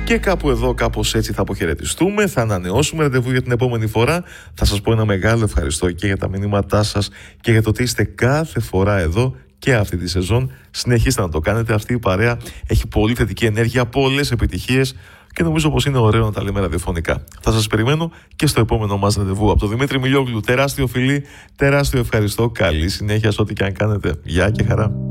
Και κάπου εδώ, κάπως έτσι θα αποχαιρετιστούμε. Θα ανανεώσουμε ραντεβού για την επόμενη φορά. Θα σας πω ένα μεγάλο ευχαριστώ και για τα μηνύματά σας και για το ότι είστε κάθε φορά εδώ και αυτή τη σεζόν. Συνεχίστε να το κάνετε. Αυτή η παρέα έχει πολύ θετική ενέργεια, πολλές επιτυχίες και νομίζω πως είναι ωραίο να τα λέμε ραδιοφωνικά. Θα σας περιμένω και στο επόμενο μας ραντεβού. Από τον Δημήτρη Μιλιόγλου, τεράστιο φιλί, τεράστιο ευχαριστώ. Καλή συνέχεια σε ό,τι και αν κάνετε. Γεια και χαρά.